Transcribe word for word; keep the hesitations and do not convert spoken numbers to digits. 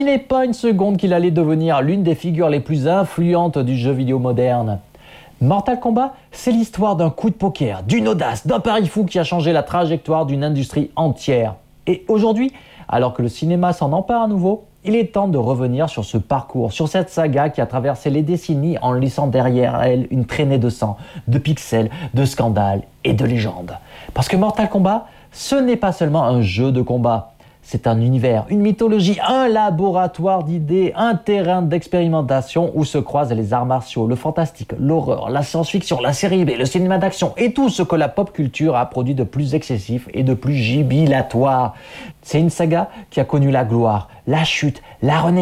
n'est pas une seconde qu'il allait devenir l'une des figures les plus influentes du jeu vidéo moderne. Mortal Kombat, c'est l'histoire d'un coup de poker, d'une audace, d'un pari fou qui a changé la trajectoire d'une industrie entière. Et aujourd'hui, alors que le cinéma s'en empare à nouveau, il est temps de revenir sur ce parcours, sur cette saga qui a traversé les décennies en laissant derrière elle une traînée de sang, de pixels, de scandales et de légendes. Parce que Mortal Kombat, ce n'est pas seulement un jeu de combat. C'est un univers, une mythologie, un laboratoire d'idées, un terrain d'expérimentation où se croisent les arts martiaux, le fantastique, l'horreur, la science-fiction, la série B, le cinéma d'action et tout ce que la pop culture a produit de plus excessif et de plus jubilatoire. C'est une saga qui a connu la gloire, la chute, la renaissance.